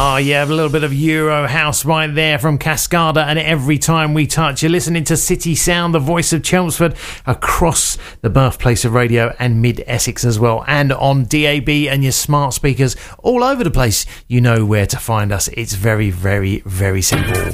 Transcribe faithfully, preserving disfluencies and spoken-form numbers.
Oh, yeah, a little bit of Euro house right there from Cascada and Every Time We Touch. You're listening to City Sound, the voice of Chelmsford, across the birthplace of radio and mid-Essex as well, and on D A B and your smart speakers all over the place. You know where to find us. It's very, very, very simple.